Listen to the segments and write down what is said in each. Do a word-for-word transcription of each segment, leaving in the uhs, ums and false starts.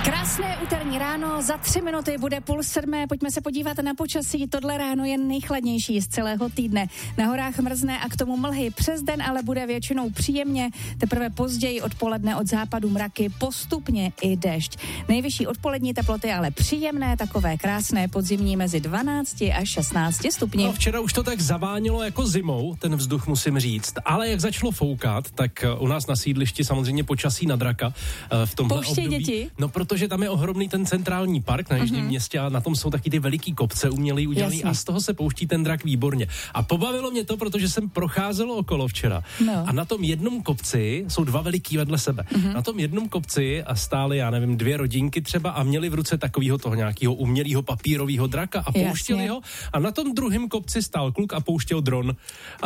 Krásné úterní ráno, za tři minuty bude půl sedmé, pojďme se podívat na počasí. Tohle ráno je nejchladnější z celého týdne. Na horách mrzne a k tomu mlhy, přes den ale bude většinou příjemně, teprve později odpoledne od západu mraky, postupně i déšť. Nejvyšší odpolední teploty ale příjemné, takové krásné podzimní mezi dvanácti až šestnácti stupni. No, včera už to tak zavánilo jako zimou, ten vzduch musím říct, ale jak začalo foukat, tak u nás na sídlišti samozřejmě počasí na draka v tomhle Pouštěj období. Děti? No, protože tam je ohromný ten centrální park na jižním uh-huh. městě a na tom jsou taky ty veliký kopce umělý udělaný. Jasně. A z toho se pouští ten drak výborně. A pobavilo mě to, protože jsem procházel okolo včera. No. A na tom jednom kopci jsou dva veliký vedle sebe. Uh-huh. Na tom jednom kopci a stály, já nevím, dvě rodinky třeba a měli v ruce takového toho nějakého umělého papírového draka a pouštěli Jasně. ho. A na tom druhém kopci stál kluk a pouštěl dron. A,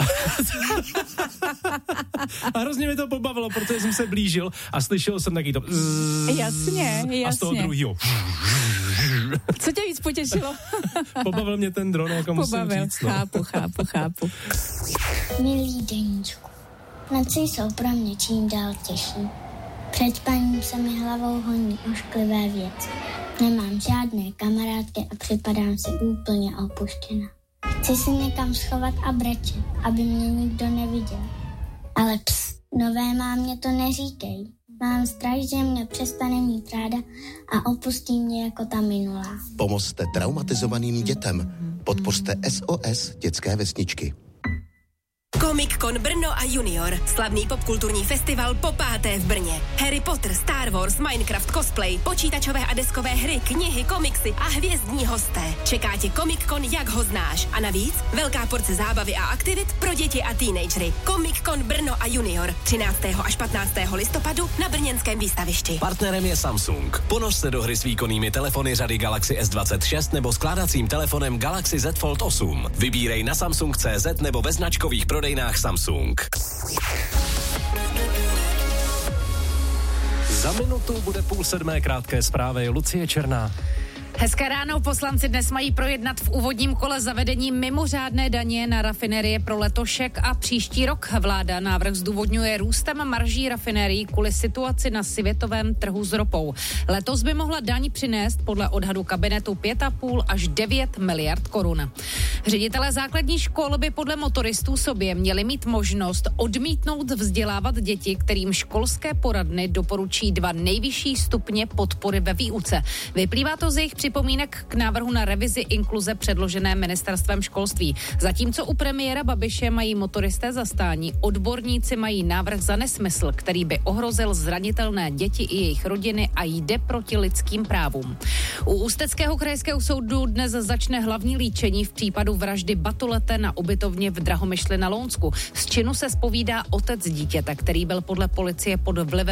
a hrozně mi to pobavilo, protože jsem se blížil a slyšel jsem taky to Jasně, jasně. A z toho druhýho. Co tě víc potěšilo? Pobavil mě ten dron, jako musím Pobavil. říct. No. Chápu, chápu, chápu. Milý deníčku, noci jsou pro mě čím dál těžší. Před spaním se mi hlavou honí ošklivé věci. Nemám žádné kamarádky a připadám si úplně opuštěna. Chci si někam schovat a brečet, aby mě nikdo neviděl. Ale ps, nové mámě to neříkej. Mám strach, že mě přestane mít ráda a opustí mě jako ta minulá. Pomozte traumatizovaným dětem. Podpořte S O S dětské vesničky. Comic-Con Brno a Junior. Slavný popkulturní festival po páté v Brně. Harry Potter, Star Wars, Minecraft, cosplay, počítačové a deskové hry, knihy, komiksy a hvězdní hosté. Čeká tě Comic-Con, jak ho znáš. A navíc velká porce zábavy a aktivit pro děti a teenagery. Comic-Con Brno a Junior. třináctého až patnáctého listopadu na brněnském výstavišti. Partnerem je Samsung. Ponoř se do hry s výkonnými telefony řady Galaxy S dvacet šest nebo skládacím telefonem Galaxy Z Fold osm. Vybírej na Samsung tečka cé zet nebo ve značkových prodejnách Samsung. Za minutu bude půl sedmé, krátké zprávy. Lucie Černá. Hezké ráno, poslanci dnes mají projednat v úvodním kole zavedení mimořádné daně na rafinerie pro letošek a příští rok. Vláda návrh zdůvodňuje růstem marží rafinerií kvůli situaci na světovém trhu s ropou. Letos by mohla daň přinést podle odhadu kabinetu pět a půl až devět miliard korun. Ředitelé základních škol by podle motoristů sobě měli mít možnost odmítnout vzdělávat děti, kterým školské poradny doporučí dva nejvyšší stupně podpory ve výuce. Vyplývá to z jejich připomínek k návrhu na revizi inkluze předložené ministerstvem školství. Zatímco u premiéra Babiše mají motoristé zastání, odborníci mají návrh za nesmysl, který by ohrozil zranitelné děti i jejich rodiny a jde proti lidským právům. U Ústeckého krajského soudu dnes začne hlavní líčení v případu vraždy Batulete na ubytovně v Drahomyšli na Lounsku. Z činu se zpovídá otec dítěte, který byl podle policie pod vlivem